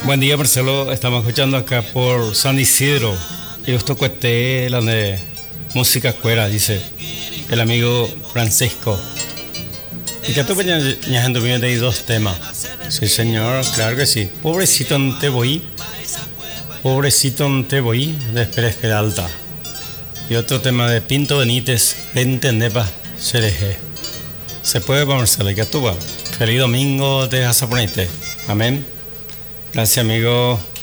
Buen día, Marcelo. Estamos escuchando acá por San Isidro. Y esto cueste la de música cuera, dice el amigo Francisco. Y que tú ñajando bien de dos temas. Sí, señor, claro que sí. Pobrecito no te voy. Pobrecito no te voy. De Espera Alta. Y otro tema de Pinto Benítez. Rente Nepa Cereje. Se puede, Marcelo. Y que tú va. Feliz domingo de Jazaponete. Amén. Gracias, amigo.